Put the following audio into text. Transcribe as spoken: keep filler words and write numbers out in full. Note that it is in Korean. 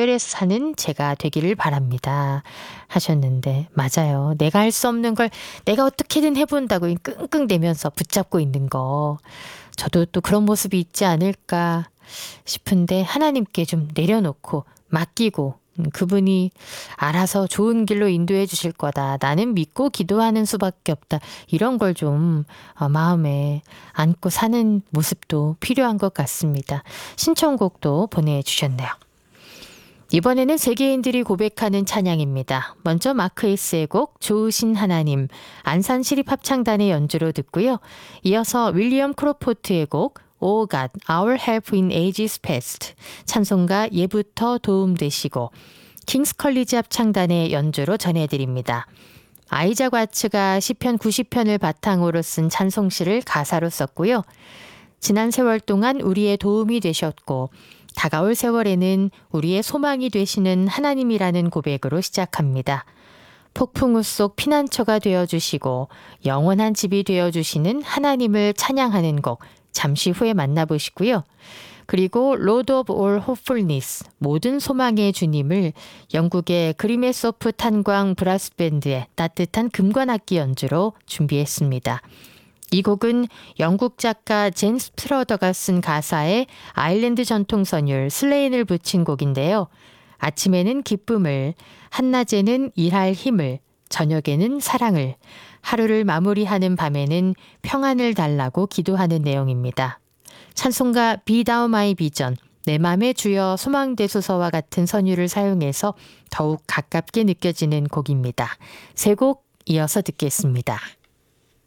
하늘에서 사는 제가 되기를 바랍니다. 하셨는데 맞아요. 내가 할 수 없는 걸 내가 어떻게든 해본다고 끙끙대면서 붙잡고 있는 거. 저도 또 그런 모습이 있지 않을까 싶은데 하나님께 좀 내려놓고 맡기고 음, 그분이 알아서 좋은 길로 인도해 주실 거다. 나는 믿고 기도하는 수밖에 없다. 이런 걸 좀 마음에 안고 사는 모습도 필요한 것 같습니다. 신청곡도 보내주셨네요. 이번에는 세계인들이 고백하는 찬양입니다. 먼저 마크 에스의 곡 좋으신 하나님, 안산시립합창단의 연주로 듣고요. 이어서 윌리엄 크로포트의 곡 Oh God, Our Help in Ages Past, 찬송가 예부터 도움되시고 킹스 컬리지 합창단의 연주로 전해드립니다. 아이작 와츠가 시편 구십 편을 바탕으로 쓴 찬송시를 가사로 썼고요. 지난 세월 동안 우리의 도움이 되셨고 다가올 세월에는 우리의 소망이 되시는 하나님이라는 고백으로 시작합니다. 폭풍우 속 피난처가 되어주시고 영원한 집이 되어주시는 하나님을 찬양하는 곡 잠시 후에 만나보시고요. 그리고 Lord of All Hopefulness, 모든 소망의 주님을 영국의 그리메소프 탄광 브라스밴드의 따뜻한 금관악기 연주로 준비했습니다. 이 곡은 영국 작가 젠 스트러더가 쓴 가사에 아일랜드 전통 선율 슬레인을 붙인 곡인데요. 아침에는 기쁨을, 한낮에는 일할 힘을, 저녁에는 사랑을, 하루를 마무리하는 밤에는 평안을 달라고 기도하는 내용입니다. 찬송가 Be Thou My Vision, 내 맘의 주여 소망되소서와 같은 선율을 사용해서 더욱 가깝게 느껴지는 곡입니다. 세 곡 이어서 듣겠습니다.